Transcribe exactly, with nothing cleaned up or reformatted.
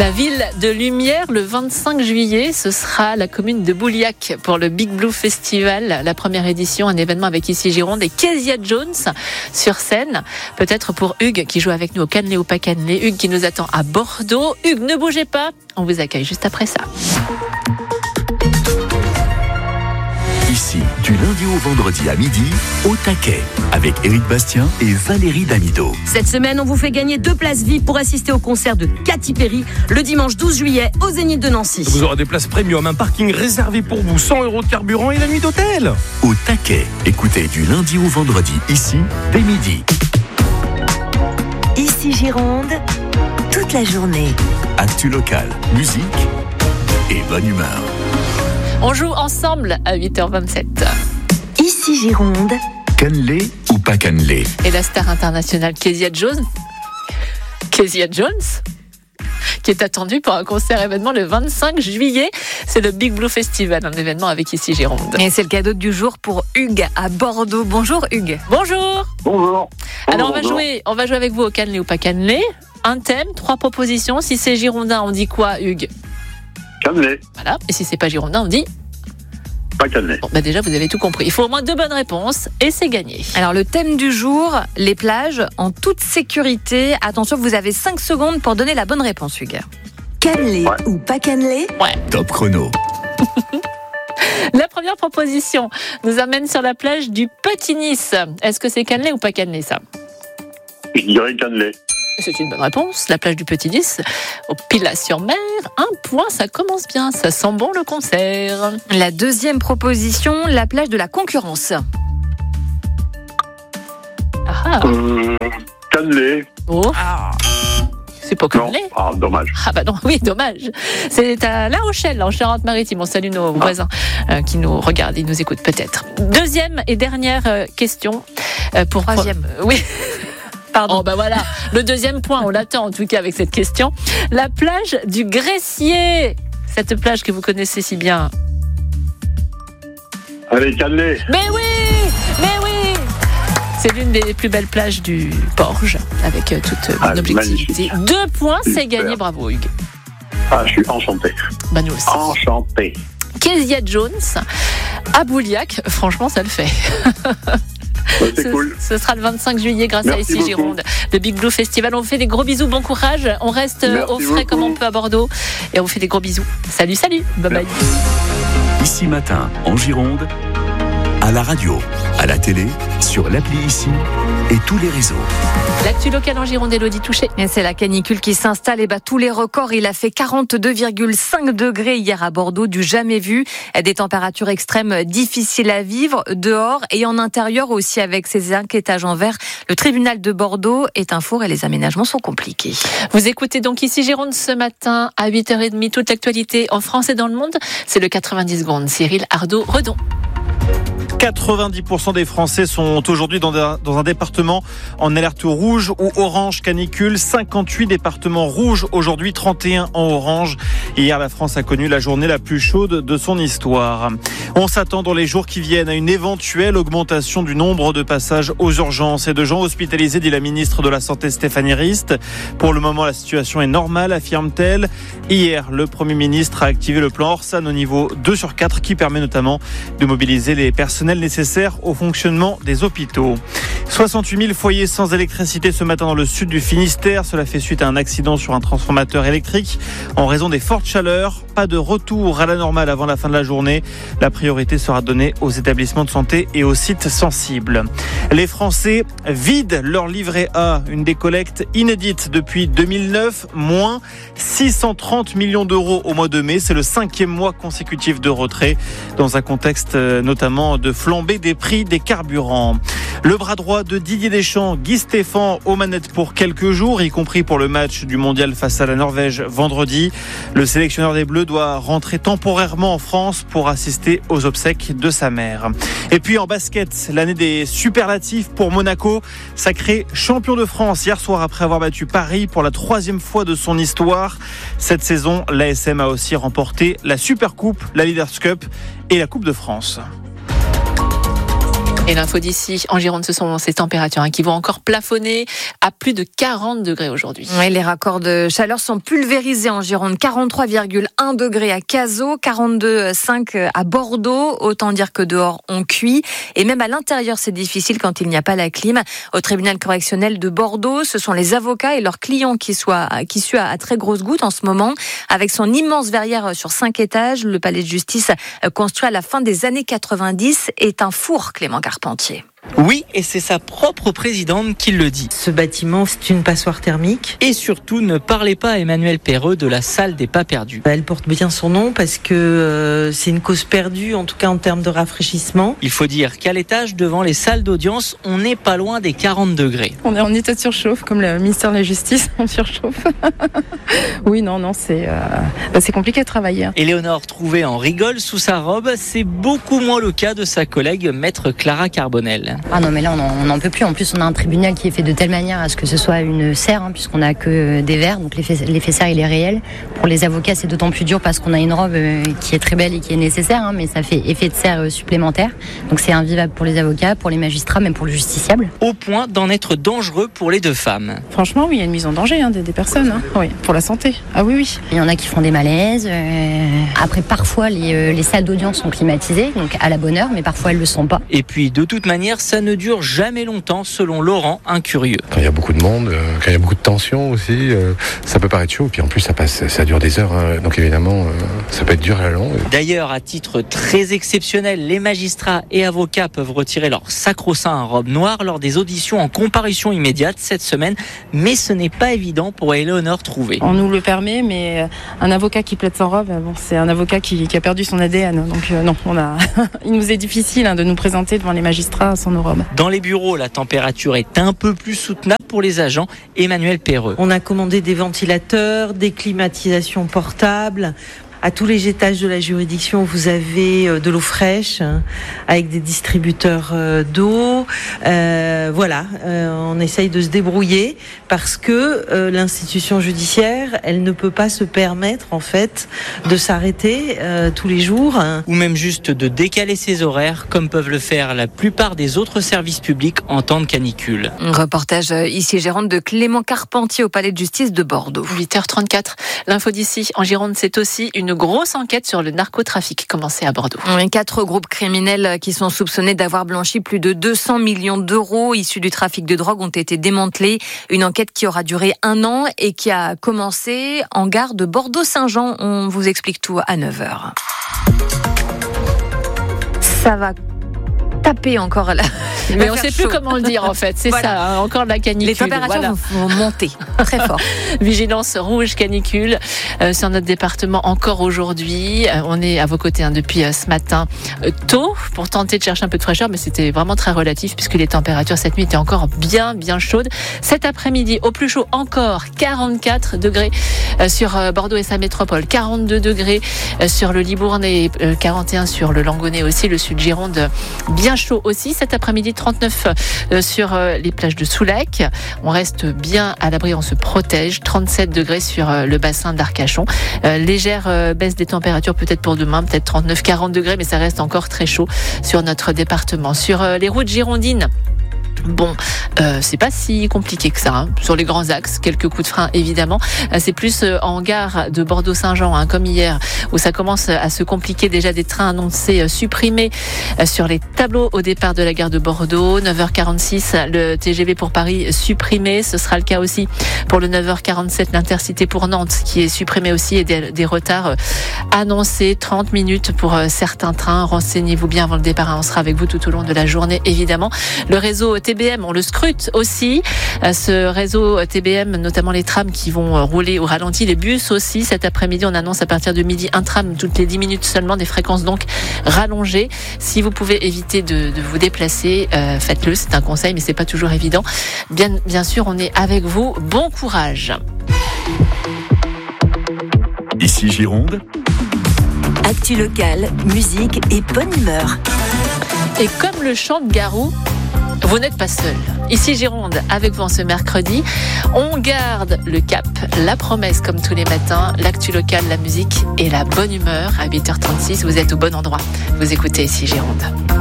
La ville de lumière, le vingt-cinq juillet, ce sera la commune de Bouliac pour le Big Blue Festival, la première édition, un événement avec ici Gironde et Kezia Jones sur scène. Peut-être pour Hugues qui joue avec nous au Cannelé ou pas Cannelé. Hugues qui nous attend à Bordeaux. Hugues, ne bougez pas, on vous accueille juste après ça. Ici, du lundi au vendredi à midi, au taquet, avec Éric Bastien et Valérie Damido. Cette semaine, on vous fait gagner deux places V I P pour assister au concert de Katy Perry le dimanche douze juillet au Zénith de Nancy. Vous aurez des places premium, un parking réservé pour vous, cent euros de carburant et la nuit d'hôtel. Au taquet, écoutez du lundi au vendredi, ici, dès midi. Ici Gironde, toute la journée. Actu local, musique et bonne humeur. On joue ensemble à huit heures vingt-sept. Ici Gironde. Cannelé ou pas cannelé? Et la star internationale Kezia Jones, Kezia Jones, qui est attendue pour un concert événement le vingt-cinq juillet. C'est le Big Blue Festival, un événement avec ici Gironde. Et c'est le cadeau du jour pour Hugues à Bordeaux. Bonjour Hugues. Bonjour. Bonjour. Alors on va Bonjour. jouer, on va jouer avec vous au Cannelé ou pas Cannelé. Un thème, trois propositions. Si c'est girondin, on dit quoi, Hugues? Cannelé, Voilà. Et si c'est pas girondin, on dit. pas cannelé. Bon, bah déjà, vous avez tout compris. Il faut au moins deux bonnes réponses et c'est gagné. Alors le thème du jour, les plages en toute sécurité. Attention, vous avez cinq secondes pour donner la bonne réponse, Hugues. Cannelé Ouais. ou pas cannelé? Ouais. Top chrono. La première proposition nous amène sur la plage du Petit Nice. Est-ce que c'est cannelé ou pas cannelé, ça? Je dirais cannelé. C'est une bonne réponse. La plage du Petit Nice, au Pilat-sur-Mer. Un point, ça commence bien. Ça sent bon le concert. La deuxième proposition, la plage de la Concurrence. Ah, Euh, cannelé. oh. C'est pas Non. cannelé. Ah, dommage. Ah bah non, oui, dommage. C'est à La Rochelle, en Charente-Maritime. On salue nos voisins euh, qui nous regardent, ils nous écoutent peut-être. Deuxième et dernière euh, question. Euh, pour Troisième. Euh, oui. Pardon. Oh bah voilà, le deuxième point, on l'attend en tout cas avec cette question. La plage du Gressier, cette plage que vous connaissez si bien. Allez, cannelé. Mais oui, mais oui. C'est l'une des plus belles plages du Porge, avec euh, toute euh, Ah, objectivité. magnifique. Deux points, c'est Super. gagné, bravo Hugues. Ah, je suis enchanté. Bah nous aussi. Enchanté. Kezia Jones, à Bouliac, franchement ça le fait. Ouais, c'est ce, cool. ce sera le vingt-cinq juillet grâce Merci à ici beaucoup. Gironde, le Big Blue Festival. On vous fait des gros bisous, bon courage. On reste euh, Merci au frais beaucoup. comme on peut à Bordeaux et on vous fait des gros bisous. Salut, salut, bye bye. Ici matin, en Gironde, à la radio, à la télé, sur l'appli Ici et tous les réseaux. L'actu locale en Gironde, Élodie Touché. Et c'est la canicule qui s'installe et bat tous les records. Il a fait quarante-deux virgule cinq degrés hier à Bordeaux, du jamais vu. Des températures extrêmes difficiles à vivre dehors et en intérieur aussi avec ces inquiétages en verre. Le tribunal de Bordeaux est un four et les aménagements sont compliqués. Vous écoutez donc ici Gironde ce matin à huit heures trente, toute l'actualité en France et dans le monde. C'est le quatre-vingt-dix secondes. Cyril Ardo-Redon. quatre-vingt-dix pour cent des Français sont aujourd'hui dans un, dans un département en alerte rouge ou orange canicule. cinquante-huit départements rouges aujourd'hui, trente et un en orange. Hier, la France a connu la journée la plus chaude de son histoire. On s'attend dans les jours qui viennent à une éventuelle augmentation du nombre de passages aux urgences et de gens hospitalisés, dit la ministre de la Santé Stéphanie Rist. Pour le moment, la situation est normale, affirme-t-elle. Hier, le Premier ministre a activé le plan Orsan au niveau deux sur quatre qui permet notamment de mobiliser les personnels nécessaires au fonctionnement des hôpitaux. soixante-huit mille foyers sans électricité ce matin dans le sud du Finistère. Cela fait suite à un accident sur un transformateur électrique en raison des fortes chaleurs. Pas de retour à la normale avant la fin de la journée. La priorité sera donnée aux établissements de santé et aux sites sensibles. Les Français vident leur livret A, une décollecte inédite depuis deux mille neuf, moins six cent trente millions d'euros au mois de mai. C'est le cinquième mois consécutif de retrait dans un contexte notamment de flambée des prix des carburants. Le bras droit de Didier Deschamps, Guy Stéphane, aux manettes pour quelques jours, y compris pour le match du mondial face à la Norvège vendredi. Le sélectionneur des Bleus doit rentrer temporairement en France pour assister aux obsèques de sa mère. Et puis en basket, l'année des superlatifs pour Monaco, sacré champion de France hier soir après avoir battu Paris pour la troisième fois de son histoire. Cette saison, l'A S M a aussi remporté la Supercoupe, la Leaders Cup et la Coupe de France. Et l'info d'ici, en Gironde, ce sont ces températures hein, qui vont encore plafonner à plus de quarante degrés aujourd'hui. Oui, les raccords de chaleur sont pulvérisés en Gironde. quarante-trois virgule un degrés à Cazaux, quarante-deux virgule cinq à Bordeaux. Autant dire que dehors, on cuit. Et même à l'intérieur, c'est difficile quand il n'y a pas la clim. Au tribunal correctionnel de Bordeaux, ce sont les avocats et leurs clients qui, soient, qui suent à très grosses gouttes en ce moment. Avec son immense verrière sur cinq étages, le palais de justice construit à la fin des années quatre-vingt-dix est un four, Clément Carpentier. Oui, et c'est sa propre présidente qui le dit. Ce bâtiment, c'est une passoire thermique. Et surtout, ne parlez pas à Emmanuel Perreux de la salle des pas perdus. Elle porte bien son nom parce que euh, c'est une cause perdue, en tout cas en termes de rafraîchissement. Il faut dire qu'à l'étage, devant les salles d'audience, on n'est pas loin des quarante degrés. On est en état de surchauffe, comme le ministère de la Justice, on surchauffe. Oui, non, non, c'est, euh, bah, c'est compliqué de travailler. Éléonore Trouvé en rigole sous sa robe. C'est beaucoup moins le cas de sa collègue maître Clara Carbonel. Ah non, mais là, on n'en peut plus. En plus, on a un tribunal qui est fait de telle manière à ce que ce soit une serre, hein, puisqu'on n'a que des verres. Donc l'effet, l'effet serre, il est réel. Pour les avocats, c'est d'autant plus dur parce qu'on a une robe euh, qui est très belle et qui est nécessaire, hein, mais ça fait effet de serre euh, supplémentaire. Donc c'est invivable pour les avocats, pour les magistrats, même pour le justiciable. Au point d'en être dangereux pour les deux femmes. Franchement, oui, il y a une mise en danger hein, des, des personnes. Hein. Oui, pour la santé. Ah oui, oui. Il y en a qui font des malaises. Euh... Après, parfois, les, euh, les salles d'audience sont climatisées, donc à la bonne heure, mais parfois, elles ne le sont pas. Et puis, de toute manière, ça ne dure jamais longtemps, selon Laurent, un curieux. Quand il y a beaucoup de monde, euh, quand il y a beaucoup de tension aussi, euh, ça peut paraître chaud. Puis en plus, ça passe, ça dure des heures. Hein, donc évidemment, euh, ça peut être dur à la longue. D'ailleurs, à titre très exceptionnel, les magistrats et avocats peuvent retirer leur sacro-saint robe noire lors des auditions en comparution immédiate cette semaine. Mais ce n'est pas évident pour Éléonore Trouvé. On nous le permet, mais un avocat qui plaide sans robe, bon, c'est un avocat qui, qui a perdu son A D N. Donc euh, non, on a. Il nous est difficile hein, de nous présenter devant les magistrats sans nos robes. Dans les bureaux, la température est un peu plus soutenable pour les agents. Emmanuel Perreux. On a commandé des ventilateurs, des climatisations portables. À tous les étages de la juridiction, vous avez de l'eau fraîche hein, avec des distributeurs euh, d'eau. Euh, voilà, euh, on essaye de se débrouiller parce que euh, l'institution judiciaire, elle ne peut pas se permettre en fait de s'arrêter euh, tous les jours. Hein. Ou même juste de décaler ses horaires, comme peuvent le faire la plupart des autres services publics en temps de canicule. Un reportage ici Gironde de Clément Carpentier au palais de justice de Bordeaux. huit heures trente-quatre. L'info d'ici en Gironde, c'est aussi une grosse enquête sur le narcotrafic commencée à Bordeaux. Quatre groupes criminels qui sont soupçonnés d'avoir blanchi plus de deux cents millions d'euros issus du trafic de drogue ont été démantelés. Une enquête qui aura duré un an et qui a commencé en gare de Bordeaux-Saint-Jean. On vous explique tout à neuf heures. Ça va taper encore là. Mais on ne sait plus comment le dire en fait, c'est voilà. ça, hein, encore de la canicule. Les températures voilà. vont monter très fort. Vigilance rouge, canicule euh, sur notre département encore aujourd'hui. Euh, on est à vos côtés hein, depuis euh, ce matin euh, tôt pour tenter de chercher un peu de fraîcheur, mais c'était vraiment très relatif puisque les températures cette nuit étaient encore bien bien chaudes. Cet après-midi, au plus chaud encore, quarante-quatre degrés euh, sur euh, Bordeaux et sa métropole, quarante-deux degrés euh, sur le Libournais, euh, quarante et un sur le Langonnet aussi, le sud Gironde bien chaud aussi. Cet après-midi, trente-neuf sur les plages de Soulac. On reste bien à l'abri, on se protège. trente-sept degrés sur le bassin d'Arcachon. Euh, légère baisse des températures peut-être pour demain, peut-être trente-neuf à quarante degrés, mais ça reste encore très chaud sur notre département. Sur les routes girondines, bon, euh, c'est pas si compliqué que ça. Hein. Sur les grands axes, quelques coups de frein évidemment. Euh, c'est plus euh, en gare de Bordeaux-Saint-Jean, hein, comme hier, où ça commence à se compliquer. Déjà des trains annoncés euh, supprimés euh, sur les tableaux au départ de la gare de Bordeaux. neuf heures quarante-six, le T G V pour Paris supprimé. Ce sera le cas aussi pour le neuf heures quarante-sept, l'Intercité pour Nantes, qui est supprimé aussi, et des, des retards euh, annoncés. trente minutes pour euh, certains trains. Renseignez-vous bien avant le départ. Hein. On sera avec vous tout au long de la journée, évidemment. Le réseau T B M, on le scrute aussi. Ce réseau T B M, notamment les trams qui vont rouler au ralenti, les bus aussi. Cet après-midi, on annonce à partir de midi un tram toutes les dix minutes seulement, des fréquences donc rallongées. Si vous pouvez éviter de, de vous déplacer, euh, faites-le. C'est un conseil, mais c'est pas toujours évident. Bien, bien sûr, on est avec vous. Bon courage. Ici Gironde. Actu locale, musique et bonne humeur. Et comme le chante Garou, vous n'êtes pas seul. Ici Gironde, avec vous ce mercredi, on garde le cap, la promesse comme tous les matins, l'actu locale, la musique et la bonne humeur. À huit heures trente-six, vous êtes au bon endroit. Vous écoutez Ici Gironde.